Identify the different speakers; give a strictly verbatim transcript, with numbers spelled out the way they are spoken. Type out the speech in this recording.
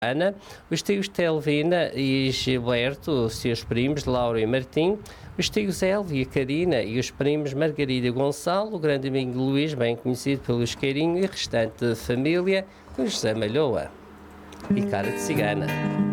Speaker 1: Ana, os tios Telvina e Gilberto, os seus primos, Laura e Martim, os tios Elvia e Karina e os primos Margarida e Gonçalo, o grande amigo Luís, bem conhecido pelo Isqueirinho, e a restante família, com José Malhoa e cara de cigana.